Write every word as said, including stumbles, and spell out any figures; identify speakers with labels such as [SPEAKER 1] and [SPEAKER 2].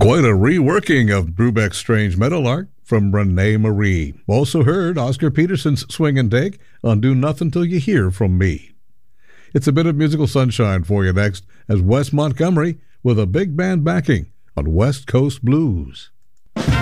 [SPEAKER 1] Quite a reworking of Brubeck's Strange Meadowlark from Renee Marie. Also heard Oscar Peterson's Swing and Take on Do Nothing Till You Hear From Me. It's a bit of musical sunshine for you next as Wes Montgomery with a big band backing on West Coast Blues.